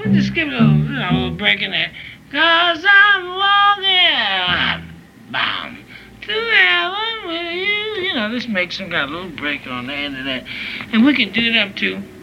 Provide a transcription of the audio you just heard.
We'll just give it a little break in there. Cause I'm walking, bound to heaven with you. You know, this makes some kind of little break on the end of that. And we can do it up to